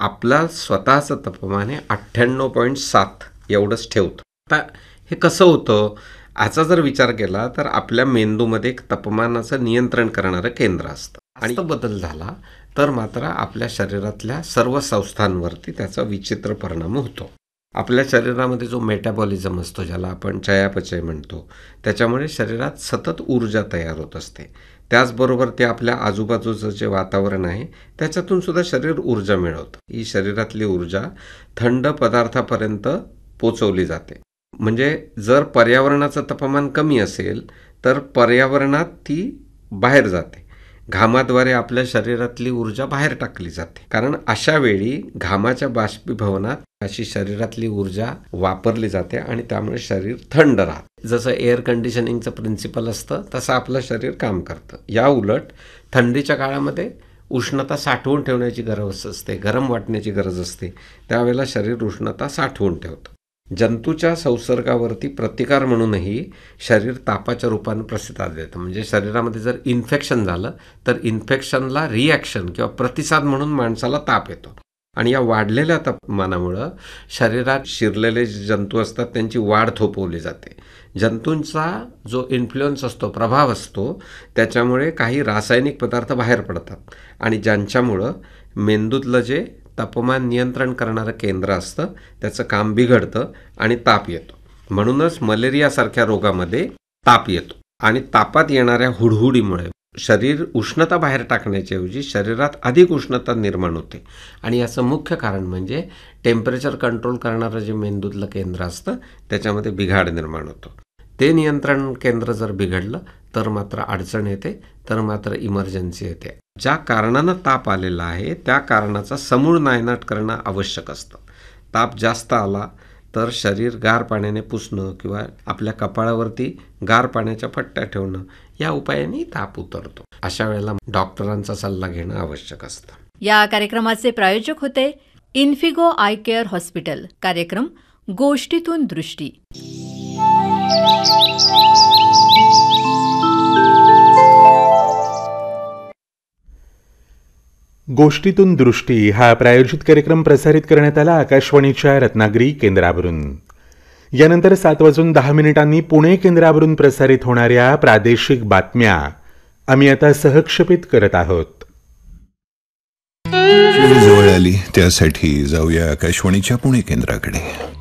आपला स्वतःचं तापमान हे 98.7 एवढंच ठेवतं. आता हे कसं होतं, याचा जर विचार केला तर आपल्या मेंदूमध्ये एक तापमानाचं नियंत्रण करणारं केंद्र असतं आणि बदल झाला तर मात्र आपल्या शरीरातल्या सर्व संस्थांवरती त्याचा विचित्र परिणाम होतो. आपल्या शरीरामध्ये जो मेटाबॉलिझम असतो, ज्याला आपण चयापचय म्हणतो, त्याच्यामुळे शरीरात सतत ऊर्जा तयार होत असते. त्याचबरोबर ते आपल्या आजूबाजूचं जे वातावरण आहे त्याच्यातून सुद्धा शरीर ऊर्जा मिळवतं. ही शरीरातली ऊर्जा थंड पदार्थापर्यंत पोचवली जाते. म्हणजे जर पर्यावरणाचं तापमान कमी असेल तर पर्यावरणात ती बाहेर जाते. घामाद्वारे आपल्या शरीरातली ऊर्जा बाहेर टाकली जाते, कारण अशा वेळी घामाच्या बाष्पीभवनात अशी शरीरातली ऊर्जा वापरली जाते आणि त्यामुळे शरीर थंड राहतं. जसं एअर कंडिशनिंगचं प्रिन्सिपल असतं तसं आपलं शरीर काम करतं. या उलट थंडीच्या काळामध्ये उष्णता साठवून ठेवण्याची गरज असते, गरम वाटण्याची गरज असते, त्यावेळेला शरीर उष्णता साठवून ठेवतं. जंतूच्या संसर्गावरती प्रतिकार म्हणूनही शरीर तापाच्या रूपाने प्रतिसाद देतं. म्हणजे शरीरामध्ये जर इन्फेक्शन झालं तर इन्फेक्शनला रिॲक्शन किंवा प्रतिसाद म्हणून माणसाला ताप येतो. आणि या वाढलेल्या तापमानामुळं शरीरात शिरलेले जे जंतू असतात त्यांची वाढ थोपवली जाते. जंतूंचा जो इन्फ्लुएन्स असतो, प्रभाव असतो, त्याच्यामुळे काही रासायनिक पदार्थ बाहेर पडतात आणि ज्यांच्यामुळं मेंदूतलं जे तापमान नियंत्रण करणारं केंद्र असतं त्याचं काम बिघडतं आणि ताप येतो. म्हणूनच मलेरियासारख्या रोगामध्ये ताप येतो आणि तापात येणाऱ्या हुडहुडीमुळे शरीर उष्णता बाहेर टाकण्याच्याऐवजी शरीरात अधिक उष्णता निर्माण होते. आणि याचं मुख्य कारण म्हणजे टेम्परेचर कंट्रोल करणारं जे मेंदूतलं केंद्र असतं त्याच्यामध्ये बिघाड निर्माण होतो. ते नियंत्रण केंद्र जर बिघडलं तर मात्र अडचण येते, तर मात्र इमर्जन्सी येते. ज्या कारणानं ताप आलेला आहे त्या कारणाचा समूळ नायनाट करणं आवश्यक असतं. ताप जास्त आला तर शरीर गार पाण्याने पुसणं किंवा आपल्या कपाळावरती गार पाण्याच्या पट्ट्या ठेवणं या उपायाने ताप उतरतो. अशा वेळेला डॉक्टरांचा सल्ला घेणं आवश्यक असतं. या कार्यक्रमाचे प्रायोजक होते इन्फिगो आय केअर हॉस्पिटल. कार्यक्रम गोष्टीतून दृष्टी. गोष्टीतून दृष्टी हा प्रायोजित कार्यक्रम प्रसारित करण्यात आला आकाशवाणीच्या रत्नागिरी केंद्रावरून. यानंतर 7:10 पुणे केंद्रावरून प्रसारित होणाऱ्या प्रादेशिक बातम्या आम्ही आता सहक्षेपित करत आहोत. जवळ आली त्यासाठी जाऊया आकाशवाणीच्या पुणे केंद्राकडे.